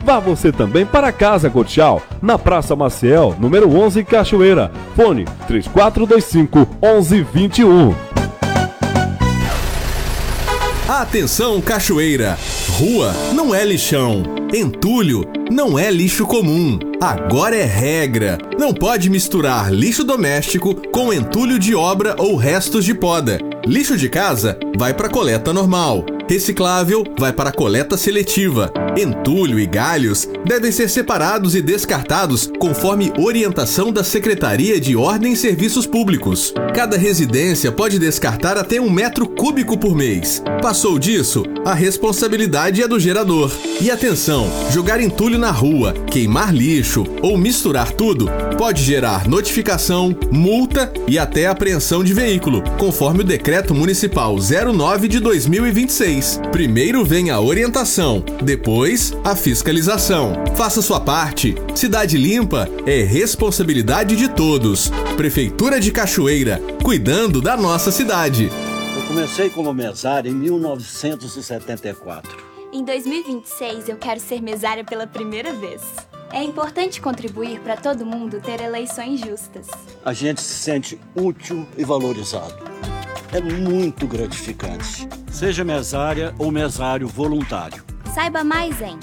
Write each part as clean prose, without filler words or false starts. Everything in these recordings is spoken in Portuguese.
Vá você também para a Casa Cortial, na Praça Maciel, número 11, Cachoeira. Fone 3425-1121. Atenção, Cachoeira! Rua não é lixão. Entulho não é lixo comum. Agora é regra. Não pode misturar lixo doméstico com entulho de obra ou restos de poda. Lixo de casa vai para coleta normal. Reciclável vai para coleta seletiva. Entulho e galhos devem ser separados e descartados conforme orientação da Secretaria de Ordem e Serviços Públicos. Cada residência pode descartar até 1 metro cúbico por mês. Passou disso, a responsabilidade é do gerador. E atenção, jogar entulho na rua, queimar lixo ou misturar tudo pode gerar notificação, multa e até apreensão de veículo, conforme o Decreto Municipal 09 de 2026. Primeiro vem a orientação, depois a fiscalização. Faça sua parte. Cidade limpa é responsabilidade de todos. Prefeitura de Cachoeira, cuidando da nossa cidade. Eu comecei como mesário em 1974. Em 2026 eu quero ser mesária pela primeira vez. É importante contribuir para todo mundo ter eleições justas. A gente se sente útil e valorizado. É muito gratificante. Seja mesária ou mesário voluntário. Saiba mais em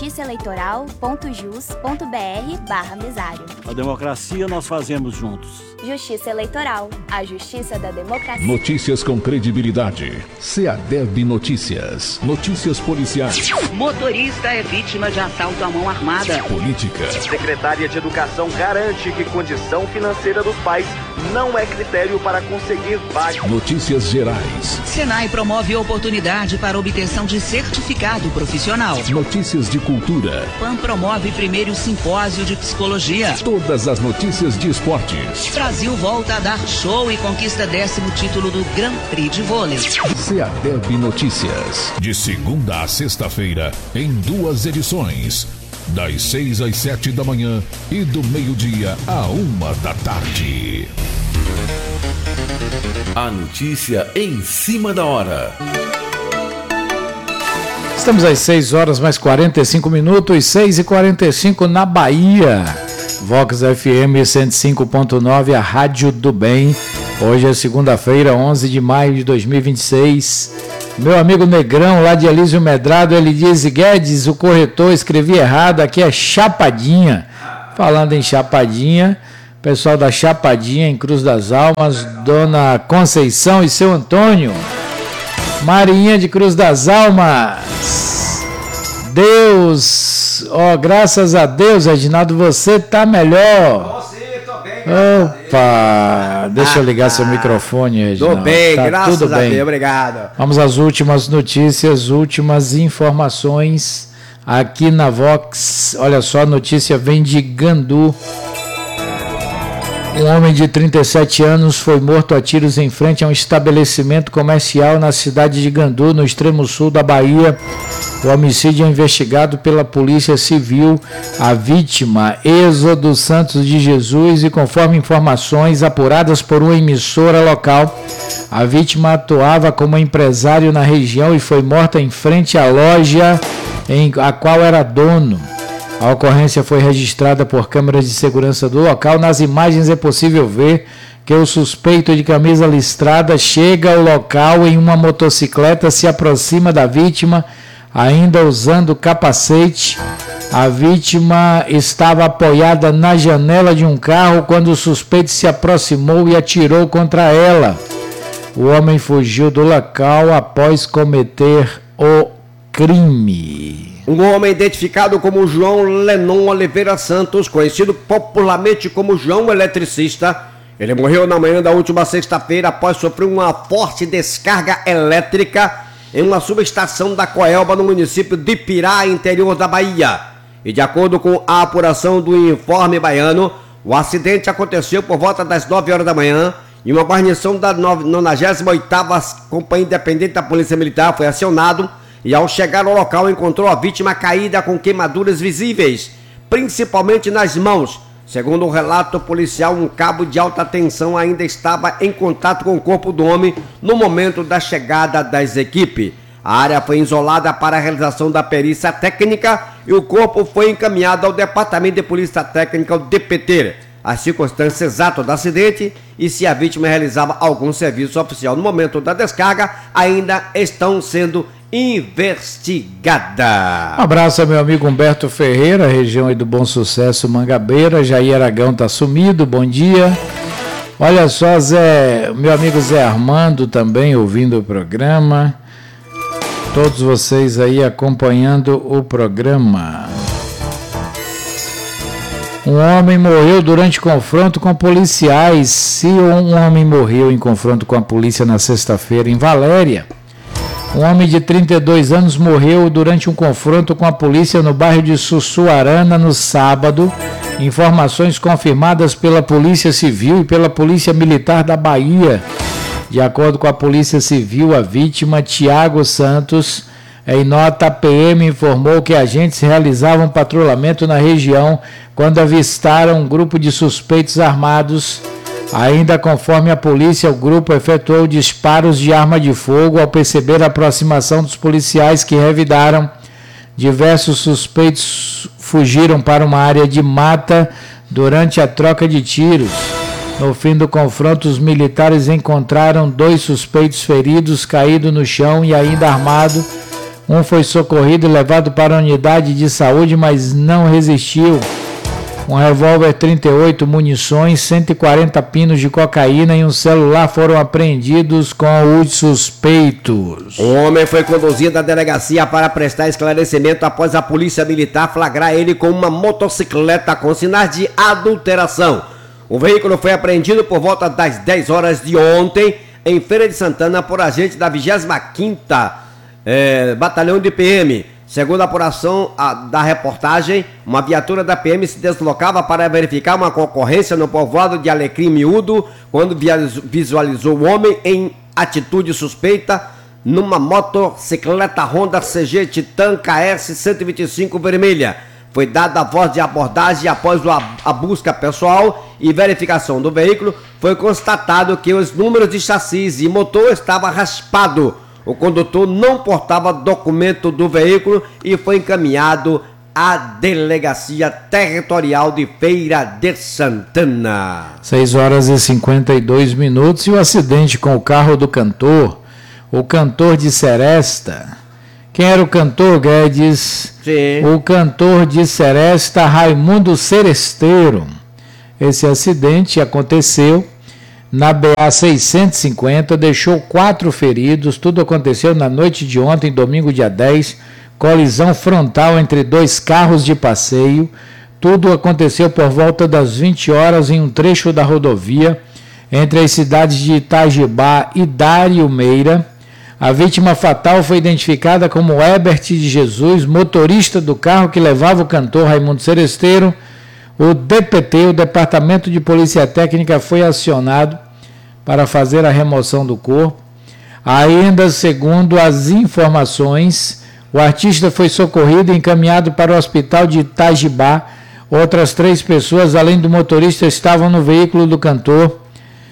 justiçaeleitoral.jus.br/mesário. A democracia nós fazemos juntos. Justiça Eleitoral, a justiça da democracia. Notícias com credibilidade. CEADEB Notícias. Notícias policiais. Motorista é vítima de assalto à mão armada. Política. Secretária de Educação garante que condição financeira dos pais não é critério para conseguir vaga. Notícias gerais. Senai promove oportunidade para obtenção de certificado profissional. Notícias de cultura. PAN promove primeiro simpósio de psicologia. Todas as notícias de esportes. Brasil volta a dar show e conquista 10º título do Grand Prix de vôlei. CEADEB Notícias. De segunda a sexta-feira, em 2 edições. Das 6 às 7 da manhã e do meio-dia à 1 da tarde. A notícia em cima da hora. Estamos às 6 horas mais 45 minutos, 6h45 na Bahia. Vox FM 105.9, a Rádio do Bem. Hoje é segunda-feira, 11 de maio de 2026. Meu amigo Negrão, lá de Elísio Medrado, ele diz: Guedes, o corretor, escrevi errado, aqui é Chapadinha. Falando em Chapadinha, pessoal da Chapadinha, em Cruz das Almas, Dona Conceição e seu Antônio. Marinha de Cruz das Almas. Deus, graças a Deus, Reginaldo, você tá melhor. Opa, deixa eu ligar seu microfone, Reginaldo. Tô bem, tá graças tudo a bem. Deus, obrigado. Vamos às últimas notícias, últimas informações aqui na Vox. Olha só, a notícia vem de Gandu. Um homem de 37 anos foi morto a tiros em frente a um estabelecimento comercial na cidade de Gandu, no extremo sul da Bahia. O homicídio é investigado pela Polícia Civil. A vítima, Êxodo Santos de Jesus, e conforme informações apuradas por uma emissora local, a vítima atuava como empresário na região e foi morta em frente à loja em a qual era dono. A ocorrência foi registrada por câmeras de segurança do local. Nas imagens é possível ver que o suspeito de camisa listrada chega ao local em uma motocicleta, se aproxima da vítima, ainda usando capacete. A vítima estava apoiada na janela de um carro quando o suspeito se aproximou e atirou contra ela. O homem fugiu do local após cometer o crime. Um homem identificado como João Lenon Oliveira Santos, conhecido popularmente como João Eletricista, ele morreu na manhã da última sexta-feira após sofrer uma forte descarga elétrica em uma subestação da Coelba, no município de Pirá, interior da Bahia. E de acordo com a apuração do Informe Baiano, o acidente aconteceu por volta das 9 horas da manhã e uma guarnição da 98ª Companhia Independente da Polícia Militar foi acionado e, ao chegar ao local, encontrou a vítima caída com queimaduras visíveis, principalmente nas mãos. Segundo o relato policial, um cabo de alta tensão ainda estava em contato com o corpo do homem no momento da chegada das equipes. A área foi isolada para a realização da perícia técnica e o corpo foi encaminhado ao Departamento de Polícia Técnica, o DPT. As circunstâncias exatas do acidente e se a vítima realizava algum serviço oficial no momento da descarga ainda estão sendo investigadas. Um abraço ao meu amigo Humberto Ferreira, região aí do Bom Sucesso, Mangabeira. Jair Aragão tá sumido, bom dia. Olha só, meu amigo Zé Armando também ouvindo o programa. Todos vocês aí acompanhando o programa. Um homem morreu durante confronto com policiais. Se um homem morreu em confronto com a polícia na sexta-feira em Valéria, um homem de 32 anos morreu durante um confronto com a polícia no bairro de Sussuarana no sábado. Informações confirmadas pela Polícia Civil e pela Polícia Militar da Bahia. De acordo com a Polícia Civil, a vítima, Tiago Santos, em nota, a PM informou que agentes realizavam patrulhamento na região quando avistaram um grupo de suspeitos armados. Ainda conforme a polícia, o grupo efetuou disparos de arma de fogo ao perceber a aproximação dos policiais que revidaram. Diversos suspeitos fugiram para uma área de mata durante a troca de tiros. No fim do confronto, os militares encontraram 2 suspeitos feridos, caídos no chão e ainda armado. Um foi socorrido e levado para a unidade de saúde, mas não resistiu. Um revólver 38, munições, 140 pinos de cocaína e um celular foram apreendidos com os suspeitos. Um homem foi conduzido à delegacia para prestar esclarecimento após a polícia militar flagrar ele com uma motocicleta com sinais de adulteração. O veículo foi apreendido por volta das 10 horas de ontem em Feira de Santana por agente da 25ª Batalhão de PM. Segundo a apuração da reportagem, uma viatura da PM se deslocava para verificar uma concorrência no povoado de Alecrim Miúdo quando visualizou o homem em atitude suspeita numa motocicleta Honda CG Titan KS 125 vermelha. Foi dada a voz de abordagem após a busca pessoal e verificação do veículo. Foi constatado que os números de chassis e motor estavam raspados. O condutor não portava documento do veículo e foi encaminhado à Delegacia Territorial de Feira de Santana. 6 horas e 52 minutos e o acidente com o carro do cantor, o cantor de Seresta. Quem era o cantor, Guedes? Sim. O cantor de Seresta, Raimundo Seresteiro. Esse acidente aconteceu na BA 650, deixou 4 feridos. Tudo aconteceu na noite de ontem, domingo dia 10, colisão frontal entre 2 carros de passeio. Tudo aconteceu por volta das 20 horas em um trecho da rodovia entre as cidades de Itajibá e Dário Meira. A vítima fatal foi identificada como Herbert de Jesus, motorista do carro que levava o cantor Raimundo Seresteiro. O DPT, o Departamento de Polícia Técnica, foi acionado para fazer a remoção do corpo. Ainda segundo as informações, o artista foi socorrido e encaminhado para o hospital de Itajibá. Outras 3 pessoas, além do motorista, estavam no veículo do cantor.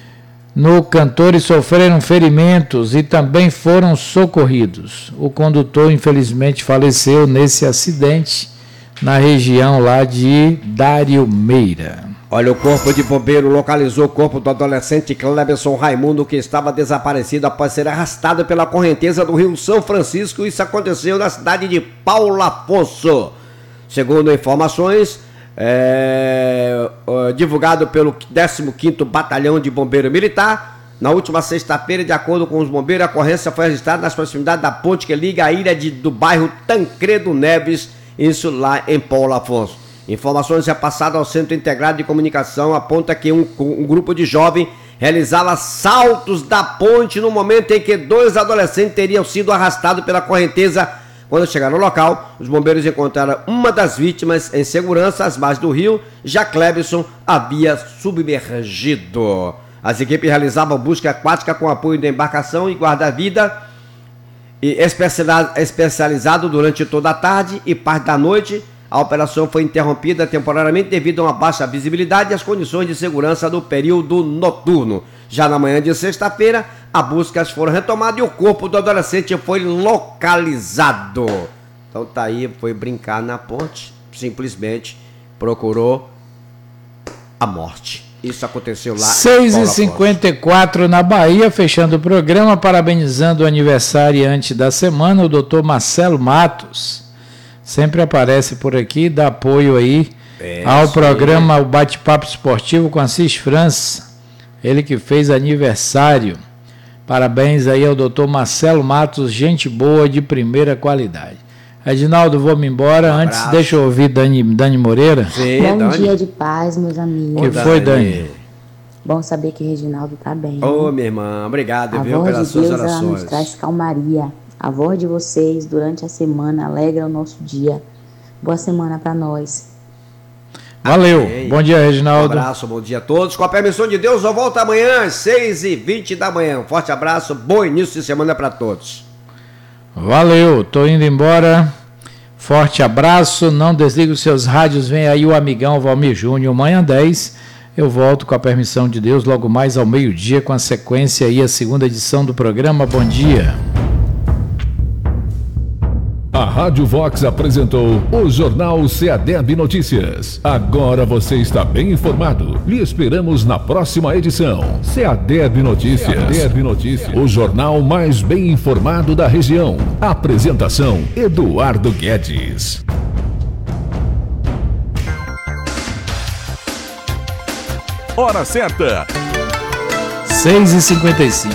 E sofreram ferimentos e também foram socorridos. O condutor, infelizmente, faleceu nesse acidente na região lá de Dário Meira. Olha, o Corpo de Bombeiro localizou o corpo do adolescente Cleberson Raimundo, que estava desaparecido após ser arrastado pela correnteza do Rio São Francisco. Isso aconteceu na cidade de Paulo Afonso. Segundo informações, divulgado pelo 15º Batalhão de Bombeiro Militar, na última sexta-feira, de acordo com os bombeiros, a ocorrência foi registrada nas proximidades da ponte que liga a ilha do bairro Tancredo Neves, isso lá em Paulo Afonso. Informações repassadas ao Centro Integrado de Comunicação aponta que um grupo de jovens realizava saltos da ponte no momento em que 2 adolescentes teriam sido arrastados pela correnteza. Quando chegaram ao local, os bombeiros encontraram uma das vítimas em segurança às margens do rio. Já Cleberson havia submergido. As equipes realizavam busca aquática com apoio da embarcação e guarda-vida especializado durante toda a tarde e parte da noite. A operação foi interrompida temporariamente devido a uma baixa visibilidade e as condições de segurança do período noturno. Já na manhã de sexta-feira, as buscas foram retomadas e o corpo do adolescente foi localizado. Então tá aí, foi brincar na ponte, simplesmente procurou a morte. Isso aconteceu lá. 6h54 na Bahia, fechando o programa, parabenizando o aniversariante da semana, o doutor Marcelo Matos. Sempre aparece por aqui, dá apoio aí ao programa O Bate-Papo Esportivo com Assis França. Ele que fez aniversário. Parabéns aí ao doutor Marcelo Matos, gente boa de primeira qualidade. Reginaldo, vou-me embora. Antes, deixa eu ouvir Dani Moreira. Sim, Bom Dani. dia de paz, meus amigos. O que foi, Dani? Bom saber que Reginaldo tá bem. Ô, minha irmã, obrigado, viu, A voz pelas de suas Deus, ela nos orações. traz calmaria. A voz de vocês durante a semana alegra o nosso dia. Boa semana para nós. Valeu. Amém. Bom dia, Reginaldo. Um abraço, bom dia a todos. Com a permissão de Deus, eu volto amanhã às 6h20 da manhã. Um forte abraço, bom início de semana para todos. Valeu, tô indo embora. Forte abraço, não desligue os seus rádios, vem aí o amigão Valmir Júnior, manhã 10. Eu volto com a permissão de Deus logo mais ao meio-dia com a sequência aí, a segunda edição do programa. Bom dia. A Rádio Vox apresentou o Jornal CADEB Notícias. Agora você está bem informado. Lhe esperamos na próxima edição. CADEB Notícias. CADEB Notícias. O jornal mais bem informado da região. Apresentação: Eduardo Guedes. Hora certa. 6h55.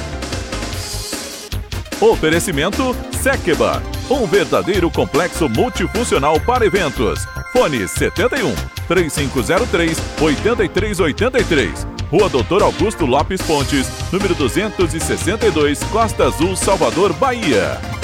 Oferecimento Sequeba, um verdadeiro complexo multifuncional para eventos. Fone 71 3503 8383. Rua Doutor Augusto Lopes Pontes, número 262, Costa Azul, Salvador, Bahia.